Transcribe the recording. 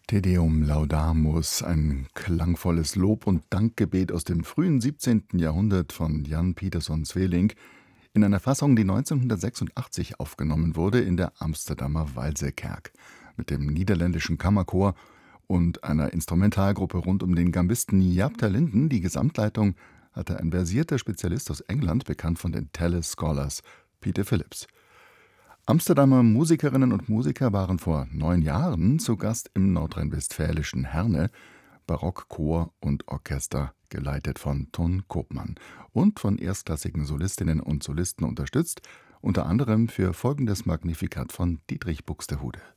Te Deum Laudamus, ein klangvolles Lob- und Dankgebet aus dem frühen 17. Jahrhundert von Jan Pieterszoon Sweelinck in einer Fassung, die 1986 aufgenommen wurde in der Amsterdamer Walsekerk mit dem niederländischen Kammerchor und einer Instrumentalgruppe rund um den Gambisten Jaap ter Linden. Die Gesamtleitung hatte ein versierter Spezialist aus England, bekannt von den Tallis Scholars, Peter Phillips. Amsterdamer Musikerinnen und Musiker waren vor 9 Jahren zu Gast im nordrhein-westfälischen Herne, Barockchor und Orchester, geleitet von Ton Koopman und von erstklassigen Solistinnen und Solisten unterstützt, unter anderem für folgendes Magnificat von Dietrich Buxtehude.